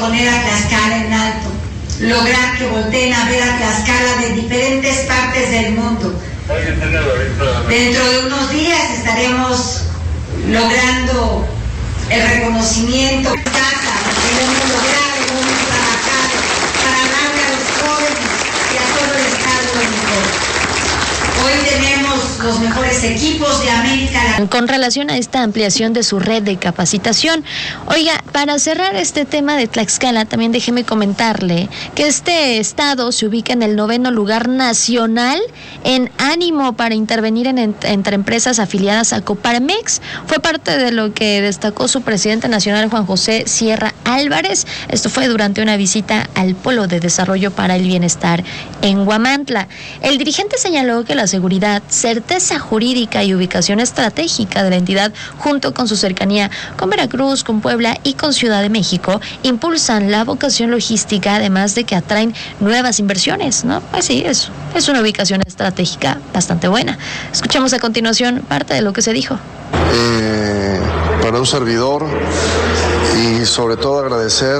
poner a Tlaxcala en alto, lograr que volteen a ver a Tlaxcala de diferentes partes del mundo. Dentro de unos días estaremos logrando el reconocimiento que hemos logrado, hemos trabajado para darle a los jóvenes y a todo el Estado lo mejor. Hoy tenemos los mejores equipos de América Latina. Con relación a esta ampliación de su red de capacitación, oiga, para cerrar este tema de Tlaxcala, también déjeme comentarle que este estado se ubica en el 9º lugar nacional en ánimo para intervenir entre empresas afiliadas a Coparmex. Fue parte de lo que destacó su presidente nacional, Juan José Sierra Álvarez. Esto fue durante una visita al Polo de Desarrollo para el Bienestar en Huamantla. El dirigente señaló que la seguridad, certeza jurídica y ubicación estratégica de la entidad, junto con su cercanía con Veracruz, con Puebla y con Ciudad de México, impulsan la vocación logística, además de que atraen nuevas inversiones, ¿no? Pues sí, es una ubicación estratégica bastante buena. Escuchamos a continuación parte de lo que se dijo. Para un servidor, y sobre todo agradecer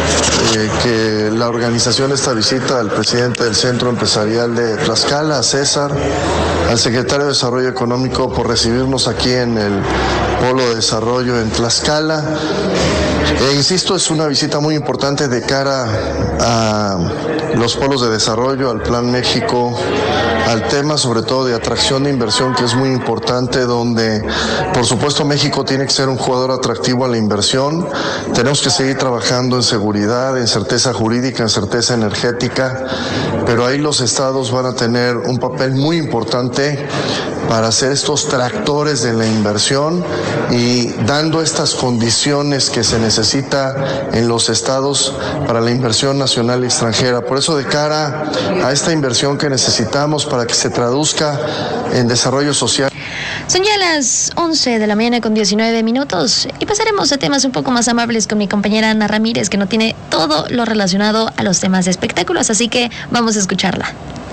que la organización de esta visita al presidente del Centro Empresarial de Tlaxcala, a César, al secretario de Desarrollo Económico por recibirnos aquí en el Polo de Desarrollo en Tlaxcala. Insisto, es una visita muy importante de cara a los polos de desarrollo, al Plan México, al tema sobre todo de atracción de inversión, que es muy importante, donde por supuesto México tiene que ser un jugador atractivo a la inversión. Tenemos que seguir trabajando en seguridad, en certeza jurídica, en certeza energética, pero ahí los estados van a tener un papel muy importante para ser estos tractores de la inversión y dando estas condiciones que se necesita en los estados para la inversión nacional y extranjera. Por eso, de cara a esta inversión que necesitamos para que se traduzca en desarrollo social. Son ya las 11 de la mañana con 19 minutos y pasaremos a temas un poco más amables con mi compañera Ana Ramírez, que no tiene todo lo relacionado a los temas de espectáculos, así que vamos a escucharla.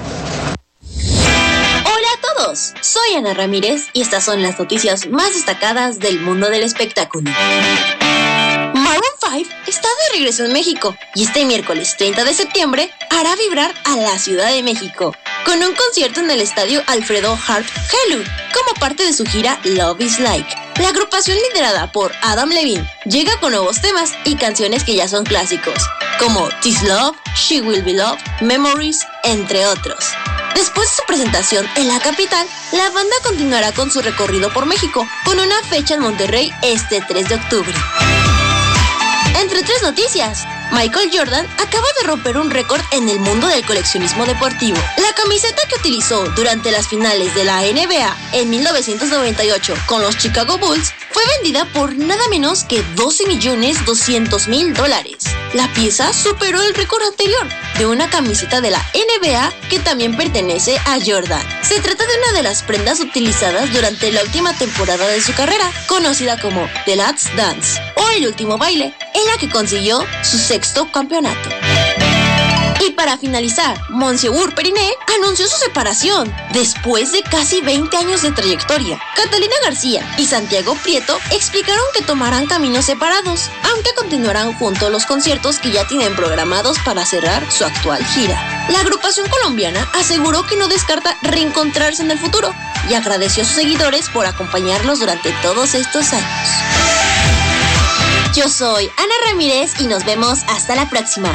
Soy Ana Ramírez y estas son las noticias más destacadas del mundo del espectáculo. Maroon 5 está de regreso en México y este miércoles 30 de septiembre hará vibrar a la Ciudad de México con un concierto en el estadio Alfredo Harp Helú como parte de su gira Love is Like. La agrupación, liderada por Adam Levine, llega con nuevos temas y canciones que ya son clásicos, como This Love, She Will Be Loved, Memories, entre otros. Después de su presentación en la capital, la banda continuará con su recorrido por México, con una fecha en Monterrey este 3 de octubre. Entre otras noticias, Michael Jordan acaba de romper un récord en el mundo del coleccionismo deportivo. La camiseta que utilizó durante las finales de la NBA en 1998 con los Chicago Bulls fue vendida por nada menos que $12.200.000. La pieza superó el récord anterior de una camiseta de la NBA que también pertenece a Jordan. Se trata de una de las prendas utilizadas durante la última temporada de su carrera, conocida como The Last Dance o El Último Baile, en la que consiguió su sexto campeonato. Y para finalizar, Montsegur Periné anunció su separación después de casi 20 años de trayectoria. Catalina García y Santiago Prieto explicaron que tomarán caminos separados, aunque continuarán juntos los conciertos que ya tienen programados para cerrar su actual gira. La agrupación colombiana aseguró que no descarta reencontrarse en el futuro y agradeció a sus seguidores por acompañarlos durante todos estos años. Yo soy Ana Ramírez y nos vemos hasta la próxima.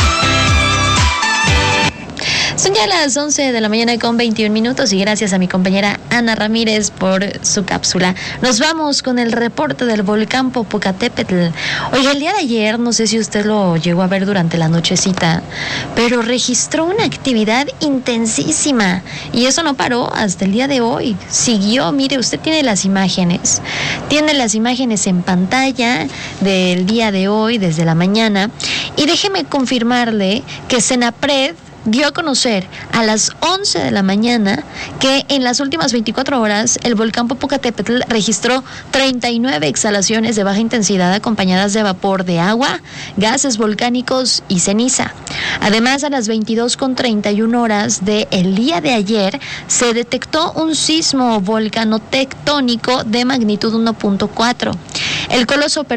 Son ya las 11 de la mañana con 21 minutos y gracias a mi compañera Ana Ramírez por su cápsula. Nos vamos con el reporte del volcán Popocatépetl. Oye, el día de ayer, no sé si usted lo llegó a ver durante la nochecita, pero registró una actividad intensísima y eso no paró hasta el día de hoy. Siguió, mire, usted tiene las imágenes en pantalla del día de hoy, desde la mañana, y déjeme confirmarle que Senapred dio a conocer a las 11 de la mañana que en las últimas 24 horas el volcán Popocatépetl registró 39 exhalaciones de baja intensidad acompañadas de vapor de agua, gases volcánicos y ceniza. Además, a las 22:31 horas del día de ayer se detectó un sismo volcanotectónico de magnitud 1.4. El coloso